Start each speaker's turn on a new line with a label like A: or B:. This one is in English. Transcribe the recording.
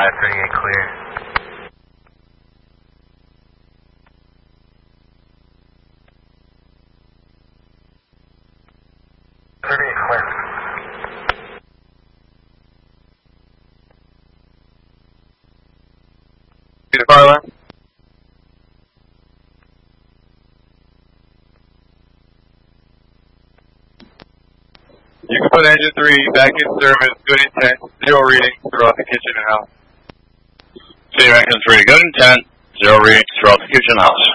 A: 38 clear.
B: See the fire alarm? You can put engine 3 back in service, good intent, 0 reading throughout the kitchen and house.
C: City Engine 3, good intent, 0 reading throughout the kitchen and house.